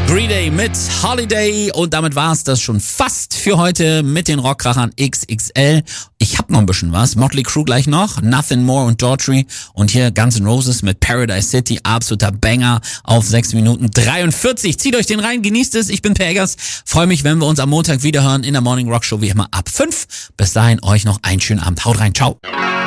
Green Day mit Holiday und damit war es das schon fast für heute mit den Rockkrachern XXL. Ich hab noch ein bisschen was. Motley Crue gleich noch, Nothing More und Daughtry und hier Guns N' Roses mit Paradise City, absoluter Banger auf 6 Minuten 43. Zieht euch den rein, genießt es. Ich bin Per Eggers. Freue mich, wenn wir uns am Montag wiederhören in der Morning Rock Show wie immer ab 5. Bis dahin euch noch einen schönen Abend. Haut rein, ciao.